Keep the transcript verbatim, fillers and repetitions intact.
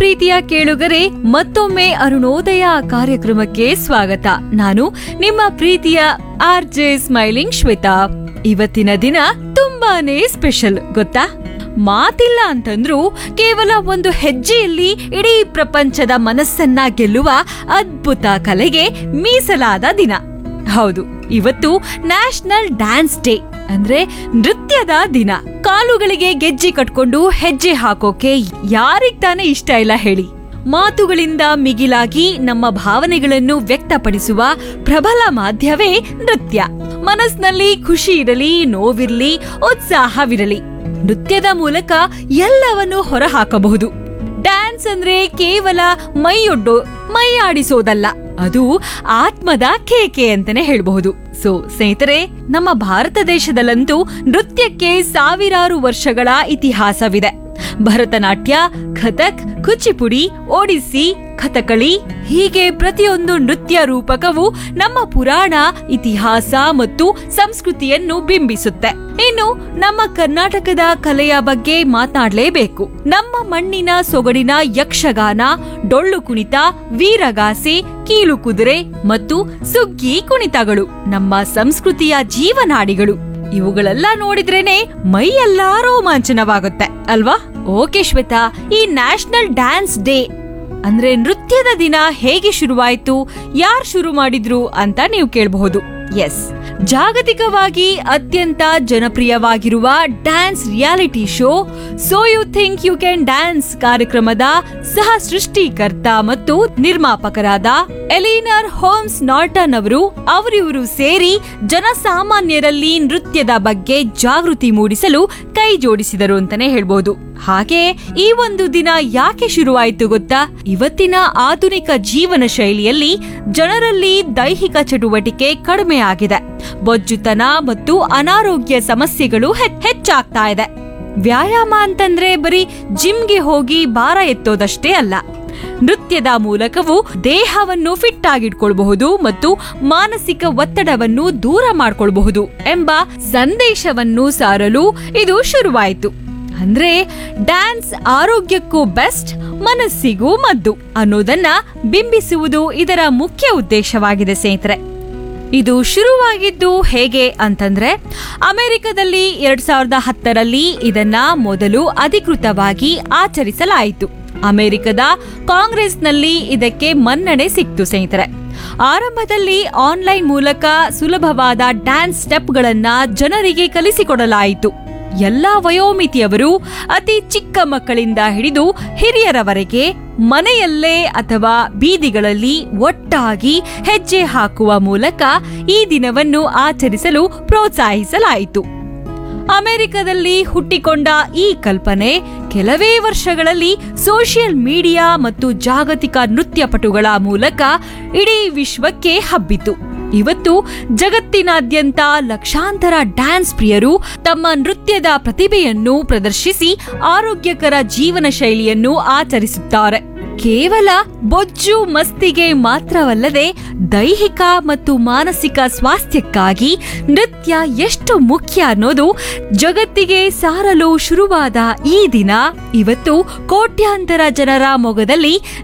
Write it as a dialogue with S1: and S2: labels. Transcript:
S1: ಪ್ರೀತಿಯ ಕೇಳುಗರೆ, ಮತ್ತೊಮ್ಮೆ ಅರುಣೋದಯ ಕಾರ್ಯಕ್ರಮಕ್ಕೆ ಸ್ವಾಗತ. ನಾನು ನಿಮ್ಮ ಪ್ರೀತಿಯ ಆರ್ ಜೆ ಸ್ಮೈಲಿಂಗ್ ಶ್ವೇತಾ. ಇವತ್ತಿನ ದಿನ ತುಂಬಾನೇ ಸ್ಪೆಷಲ್ ಗೊತ್ತಾ? ಮಾತಿಲ್ಲ ಅಂತಂದ್ರೂ ಕೇವಲ ಒಂದು ಹೆಜ್ಜೆಯಲ್ಲಿ ಇಡೀ ಪ್ರಪಂಚದ ಮನಸ್ಸನ್ನ ಗೆಲ್ಲುವ ಅದ್ಭುತ ಕಲೆಗೆ ಮೀಸಲಾದ ದಿನ. ಹೌದು, ಇವತ್ತು ನ್ಯಾಷನಲ್ ಡ್ಯಾನ್ಸ್ ಡೇ ಅಂದ್ರೆ ನೃತ್ಯದ ದಿನ. ಕಾಲುಗಳಿಗೆ ಗೆಜ್ಜೆ ಕಟ್ಕೊಂಡು ಹೆಜ್ಜೆ ಹಾಕೋಕೆ ಯಾರಿಗ್ ತಾನೇ ಇಷ್ಟ ಇಲ್ಲ ಹೇಳಿ? ಮಾತುಗಳಿಂದ ಮಿಗಿಲಾಗಿ ನಮ್ಮ ಭಾವನೆಗಳನ್ನು ವ್ಯಕ್ತಪಡಿಸುವ ಪ್ರಬಲ ಮಾಧ್ಯವೇ ನೃತ್ಯ. ಮನಸ್ಸಿನಲ್ಲಿ ಖುಷಿ ಇರಲಿ, ನೋವಿರ್ಲಿ, ಉತ್ಸಾಹವಿರಲಿ, ನೃತ್ಯದ ಮೂಲಕ ಎಲ್ಲವನ್ನು ಹೊರಹಾಕಬಹುದು. ಡ್ಯಾನ್ಸ್ ಅಂದ್ರೆ ಕೇವಲ ಮೈಯೊಡ್ಡೋ ಮೈ ಆಡಿಸೋದಲ್ಲ, ಅದು ಆತ್ಮದ ಕೇಕೆ ಅಂತಾನೆ ಹೇಳಬಹುದು. ಸೊ ಸ್ನೇಹಿತರೆ, ನಮ್ಮ ಭಾರತ ದೇಶದಲ್ಲಂತೂ ನೃತ್ಯಕ್ಕೆ ಸಾವಿರಾರು ವರ್ಷಗಳ ಇತಿಹಾಸವಿದೆ. ಭರತನಾಟ್ಯ, ಕಥಕ್, ಕುಚಿಪುಡಿ, ಒಡಿಸ್ಸಿ, ಕಥಕಳಿ ಹೀಗೆ ಪ್ರತಿಯೊಂದು ನೃತ್ಯ ರೂಪಕವು ನಮ್ಮ ಪುರಾಣ, ಇತಿಹಾಸ ಮತ್ತು ಸಂಸ್ಕೃತಿಯನ್ನು ಬಿಂಬಿಸುತ್ತೆ. ಇನ್ನು ನಮ್ಮ ಕರ್ನಾಟಕದ ಕಲೆಯ ಬಗ್ಗೆ ಮಾತನಾಡಲೇಬೇಕು. ನಮ್ಮ ಮಣ್ಣಿನ ಸೊಗಡಿನ ಯಕ್ಷಗಾನ, ಡೊಳ್ಳು ಕುಣಿತ, ವೀರಗಾಸೆ, ಕೀಲು ಕುದುರೆ ಮತ್ತು ಸುಗ್ಗಿ ಕುಣಿತಗಳು ನಮ್ಮ ಸಂಸ್ಕೃತಿಯ ಜೀವನಾಡಿಗಳು. ಇವುಗಳೆಲ್ಲ ನೋಡಿದ್ರೇನೆ ಮೈಯೆಲ್ಲ ರೋಮಾಂಚನವಾಗುತ್ತೆ ಅಲ್ವಾ? ಓಕೆ ಶ್ವೇತಾ, ಈ ನ್ಯಾಷನಲ್ ಡ್ಯಾನ್ಸ್ ಡೇ ಅಂದ್ರೆ ನೃತ್ಯದ ದಿನ ಹೇಗೆ ಶುರುವಾಯಿತು, ಯಾರು ಶುರು ಮಾಡಿದ್ರು ಅಂತ ನೀವು ಕೇಳಬಹುದು. ಎಸ್, ಜಾಗತಿಕವಾಗಿ ಅತ್ಯಂತ ಜನಪ್ರಿಯವಾಗಿರುವ dance reality show so you think you can dance ಕಾರ್ಯಕ್ರಮದ ಸಹ ಸೃಷ್ಟಿಕರ್ತ ಮತ್ತು ನಿರ್ಮಾಪಕರಾದ ಎಲಿನರ್ ಹೋಮ್ಸ್ ನಾರ್ಟನ್ ಅವರು ಅವರಿವರು ಸೇರಿ ಜನಸಾಮಾನ್ಯರಲ್ಲಿ ನೃತ್ಯದ ಬಗ್ಗೆ ಜಾಗೃತಿ ಮೂಡಿಸಲು ಕೈ ಜೋಡಿಸಿದರು ಅಂತಾನೆ ಹೇಳ್ಬೋದು. ಹಾಗೆ ಈ ಒಂದು ದಿನ ಯಾಕೆ ಶುರುವಾಯಿತು ಗೊತ್ತಾ? ಇವತ್ತಿನ ಆಧುನಿಕ ಜೀವನ ಶೈಲಿಯಲ್ಲಿ ಜನರಲ್ಲಿ ದೈಹಿಕ ಚಟುವಟಿಕೆ ಕಡಿಮೆ ಆಗಿದೆ. ಬೊಜ್ಜುತನ ಮತ್ತು ಅನಾರೋಗ್ಯ ಸಮಸ್ಯೆಗಳು ಹೆಚ್ಚಾಗ್ತಾ ಇದೆ. ವ್ಯಾಯಾಮ ಅಂತಂದ್ರೆ ಬರೀ ಜಿಮ್ಗೆ ಹೋಗಿ ಭಾರ ಎತ್ತೋದಷ್ಟೇ ಅಲ್ಲ. ನೃತ್ಯದ ಮೂಲಕವೂ ದೇಹವನ್ನು ಫಿಟ್ ಆಗಿಟ್ಕೊಳ್ಬಹುದು ಮತ್ತು ಮಾನಸಿಕ ಒತ್ತಡವನ್ನು ದೂರ ಮಾಡ್ಕೊಳ್ಬಹುದು ಎಂಬ ಸಂದೇಶವನ್ನು ಸಾರಲು ಇದು ಶುರುವಾಯಿತು. ಅಂದ್ರೆ ಡ್ಯಾನ್ಸ್ ಆರೋಗ್ಯಕ್ಕೂ ಬೆಸ್ಟ್, ಮನಸ್ಸಿಗೂ ಮದ್ದು ಅನ್ನೋದನ್ನ ಬಿಂಬಿಸುವುದು ಇದರ ಮುಖ್ಯ ಉದ್ದೇಶವಾಗಿದೆ ಸ್ನೇಹಿತರೆ. ಇದು ಶುರುವಾಗಿದ್ದು ಹೇಗೆ ಅಂತಂದ್ರೆ, ಅಮೆರಿಕದಲ್ಲಿ ಎರಡ್ ಸಾವಿರದ ಹತ್ತರಲ್ಲಿ ಇದನ್ನ ಮೊದಲು ಅಧಿಕೃತವಾಗಿ ಆಚರಿಸಲಾಯಿತು. ಅಮೆರಿಕದ ಕಾಂಗ್ರೆಸ್ನಲ್ಲಿ ಇದಕ್ಕೆ ಮನ್ನಣೆ ಸಿಕ್ತು ಸ್ನೇಹಿತರೆ. ಆರಂಭದಲ್ಲಿ ಆನ್ಲೈನ್ ಮೂಲಕ ಸುಲಭವಾದ ಡ್ಯಾನ್ಸ್ ಸ್ಟೆಪ್ಗಳನ್ನ ಜನರಿಗೆ ಕಲಿಸಿಕೊಡಲಾಯಿತು. ಎಲ್ಲಾ ವಯೋಮಿತಿಯವರು, ಅತಿ ಚಿಕ್ಕ ಮಕ್ಕಳಿಂದ ಹಿಡಿದು ಹಿರಿಯರವರೆಗೆ ಮನೆಯಲ್ಲೇ ಅಥವಾ ಬೀದಿಗಳಲ್ಲಿ ಒಟ್ಟಾಗಿ ಹೆಜ್ಜೆ ಹಾಕುವ ಮೂಲಕ ಈ ದಿನವನ್ನು ಆಚರಿಸಲು ಪ್ರೋತ್ಸಾಹಿಸಲಾಯಿತು. ಅಮೆರಿಕದಲ್ಲಿ ಹುಟ್ಟಿಕೊಂಡ ಈ ಕಲ್ಪನೆ ಕೆಲವೇ ವರ್ಷಗಳಲ್ಲಿ ಸೋಷಿಯಲ್ ಮೀಡಿಯಾ ಮತ್ತು ಜಾಗತಿಕ ನೃತ್ಯಪಟುಗಳ ಮೂಲಕ ಇಡೀ ವಿಶ್ವಕ್ಕೆ ಹಬ್ಬಿತು. ಇವತ್ತು ಜಗತ್ತಿನಾದ್ಯಂತ ಲಕ್ಷಾಂತರ ಡ್ಯಾನ್ಸ್ ಪ್ರಿಯರು ತಮ್ಮ ನೃತ್ಯದ ಪ್ರತಿಭೆಯನ್ನು ಪ್ರದರ್ಶಿಸಿ ಆರೋಗ್ಯಕರ ಜೀವನ ಶೈಲಿಯನ್ನು ಆಚರಿಸುತ್ತಾರೆ. ಕೇವಲ ಬೊಜ್ಜು ಮಸ್ತಿಗೆ ಮಾತ್ರವಲ್ಲದೆ ದೈಹಿಕ ಮತ್ತು ಮಾನಸಿಕ ಸ್ವಾಸ್ಥ್ಯಕ್ಕಾಗಿ ನೃತ್ಯ ಎಷ್ಟು ಮುಖ್ಯ ಅನ್ನೋದು ಜಗತ್ತಿಗೆ ಸಾರಲು ಶುರುವಾದ ಈ ದಿನ ಇವತ್ತು ಕೋಟ್ಯಾಂತರ ಜನರ ಮೊಗದಲ್ಲಿ